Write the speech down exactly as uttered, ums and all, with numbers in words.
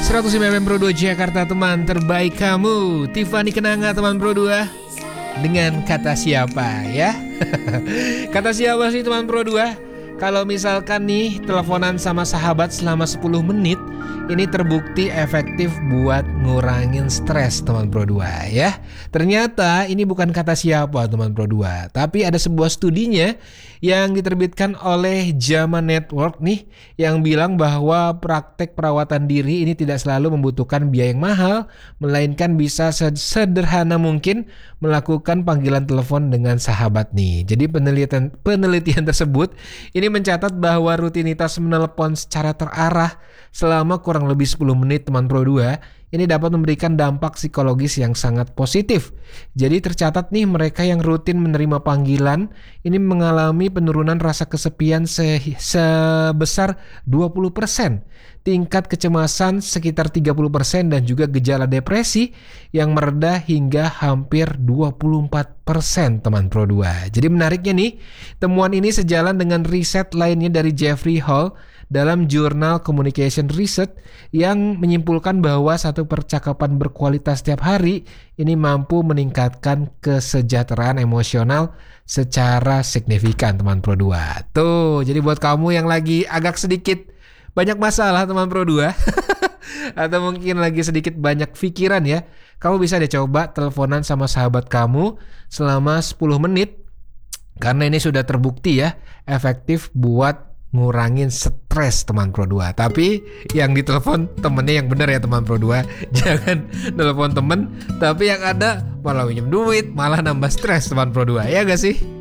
seratus sembilan puluh Pro dua Jakarta, teman terbaik kamu. Tiffany Kenanga, teman Pro dua. Dengan kata siapa ya? Kata siapa sih teman Pro dua? Kalau misalkan nih teleponan sama sahabat selama sepuluh menit, ini terbukti efektif buat ngurangin stres teman Pro dua ya. Ternyata ini bukan kata siapa teman Pro dua, tapi ada sebuah studinya yang diterbitkan oleh Jama Network nih, yang bilang bahwa praktek perawatan diri ini tidak selalu membutuhkan biaya yang mahal, melainkan bisa sederhana mungkin melakukan panggilan telepon dengan sahabat nih. Jadi penelitian penelitian tersebut ini mencatat bahwa rutinitas menelepon secara terarah selama kurang lebih sepuluh menit teman Pro dua ini dapat memberikan dampak psikologis yang sangat positif. Jadi tercatat nih, mereka yang rutin menerima panggilan ini mengalami penurunan rasa kesepian se- sebesar dua puluh persen, tingkat kecemasan sekitar tiga puluh persen, dan juga gejala depresi yang mereda hingga hampir dua puluh empat persen teman Pro dua. Jadi menariknya nih, temuan ini sejalan dengan riset lainnya dari Jeffrey Hall dalam jurnal Communication Research yang menyimpulkan bahwa satu percakapan berkualitas setiap hari ini mampu meningkatkan kesejahteraan emosional secara signifikan teman Pro dua. Tuh, jadi buat kamu yang lagi agak sedikit banyak masalah teman Pro dua atau mungkin lagi sedikit banyak pikiran ya, kamu bisa deh coba teleponan sama sahabat kamu selama sepuluh menit, karena ini sudah terbukti ya efektif buat ngurangin stres teman Pro dua. Tapi yang ditelepon temennya yang benar ya teman Pro dua. Jangan telepon temen tapi yang ada malah minjem duit, malah nambah stres teman Pro dua. Ya gak sih?